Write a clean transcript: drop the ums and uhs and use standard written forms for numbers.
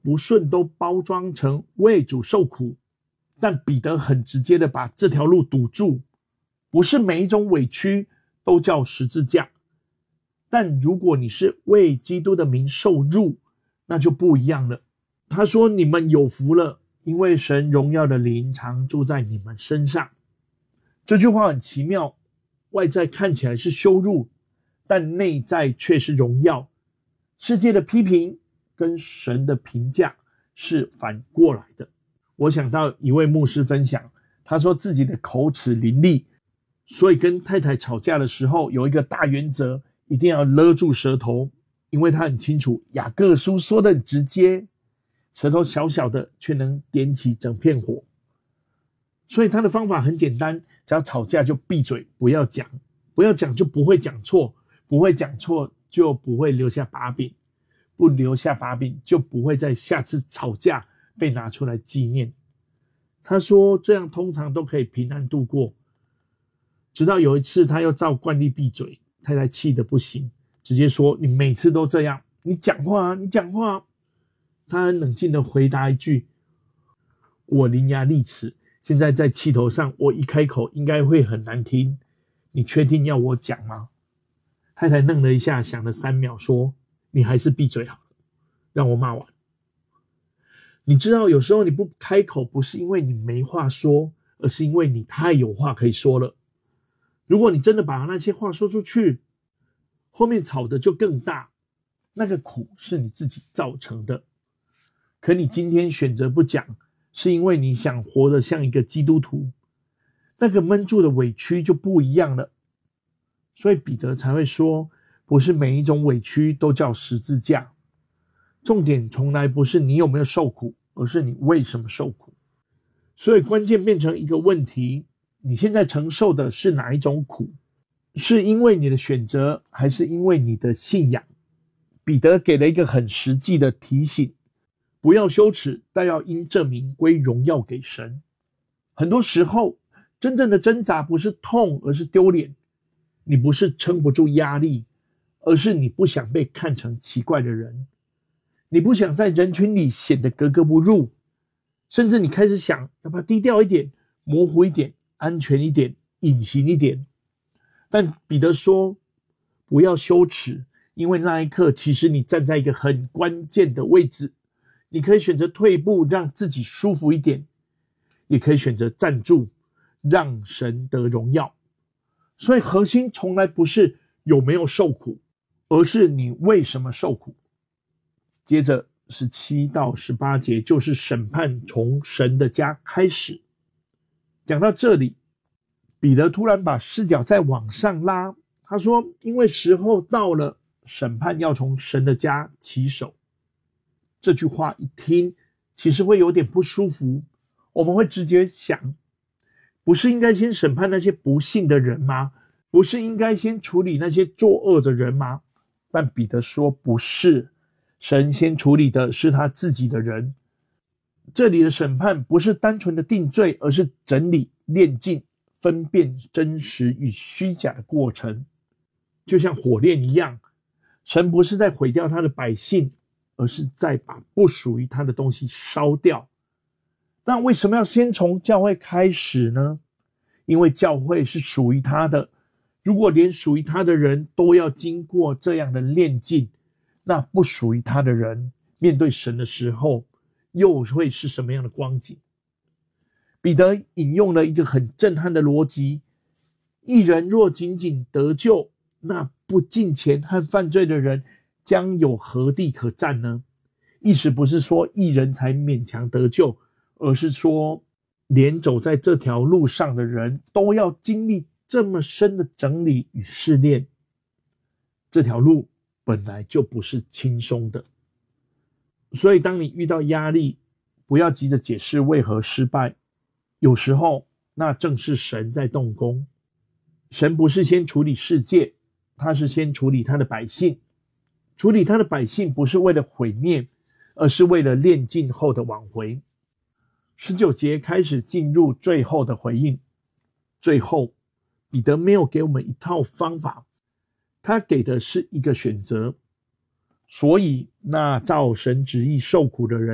不顺都包装成为主受苦，但彼得很直接的把这条路堵住，不是每一种委屈都叫十字架，但如果你是为基督的名受辱，那就不一样了。他说你们有福了，因为神荣耀的灵常住在你们身上。这句话很奇妙，外在看起来是羞辱，但内在却是荣耀。世界的批评跟神的评价是反过来的。我想到一位牧师分享，他说自己的口齿伶俐，所以跟太太吵架的时候有一个大原则，一定要勒住舌头，因为他很清楚雅各书说的很直接，舌头小小的却能点起整片火。所以他的方法很简单，只要吵架就闭嘴，不要讲，不要讲就不会讲错，不会讲错就不会留下把柄，不留下把柄就不会在下次吵架被拿出来纪念。他说这样通常都可以平安度过。直到有一次他又照惯例闭嘴，太太气得不行，直接说你每次都这样，你讲话啊，你讲话啊。他很冷静地回答一句，我伶牙俐齿，现在在气头上，我一开口应该会很难听，你确定要我讲吗？太太愣了一下，想了3秒，说你还是闭嘴好了，让我骂完。你知道有时候你不开口不是因为你没话说，而是因为你太有话可以说了。如果你真的把那些话说出去，后面吵的就更大，那个苦是你自己造成的。可你今天选择不讲，是因为你想活得像一个基督徒，那个闷住的委屈就不一样了。所以彼得才会说，不是每一种委屈都叫十字架。重点从来不是你有没有受苦，而是你为什么受苦。所以关键变成一个问题，你现在承受的是哪一种苦？是因为你的选择，还是因为你的信仰？彼得给了一个很实际的提醒，不要羞耻，但要因这名归荣耀给神。很多时候真正的挣扎不是痛，而是丢脸。你不是撑不住压力，而是你不想被看成奇怪的人，你不想在人群里显得格格不入，甚至你开始想要不要低调一点，模糊一点，安全一点，隐形一点。但彼得说不要羞耻，因为那一刻其实你站在一个很关键的位置，你可以选择退步，让自己舒服一点，也可以选择站住，让神得荣耀。所以核心从来不是有没有受苦，而是你为什么受苦。接着17到18节就是审判从神的家开始。讲到这里，彼得突然把视角再往上拉，他说因为时候到了，审判要从神的家起手。这句话一听其实会有点不舒服，我们会直觉想，不是应该先审判那些不信的人吗？不是应该先处理那些作恶的人吗？但彼得说不是，神先处理的是他自己的人。这里的审判不是单纯的定罪，而是整理、炼净、分辨真实与虚假的过程。就像火炼一样，神不是在毁掉他的百姓，而是在把不属于他的东西烧掉。那为什么要先从教会开始呢？因为教会是属于他的，如果连属于他的人都要经过这样的炼净，那不属于他的人面对神的时候又会是什么样的光景？彼得引用了一个很震撼的逻辑，一人若仅仅得救，那不敬虔和犯罪的人将有何地可站呢？意思不是说一人才勉强得救，而是说连走在这条路上的人都要经历这么深的整理与试炼。这条路本来就不是轻松的。所以当你遇到压力，不要急着解释为何失败，有时候那正是神在动工。神不是先处理世界，他是先处理他的百姓。处理他的百姓不是为了毁灭，而是为了炼净后的挽回。19节开始进入最后的回应。最后彼得没有给我们一套方法，他给的是一个选择。所以那照神旨意受苦的人